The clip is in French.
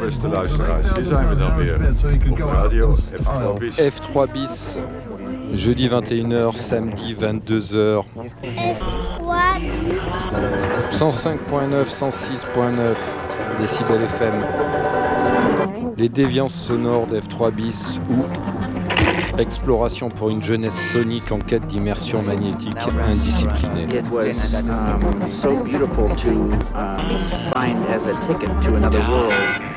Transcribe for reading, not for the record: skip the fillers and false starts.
beste luisteraars. Hier zijn we dan weer op radio F3 bis. F3 bis, jeudi 21h, samedi 22h. F3 bis. 105.9, 106.9 décibels FM. Les déviances sonores d'F3 bis ou exploration pour une jeunesse sonique en quête d'immersion magnétique indisciplinée. It was so beautiful to find as a ticket to another world.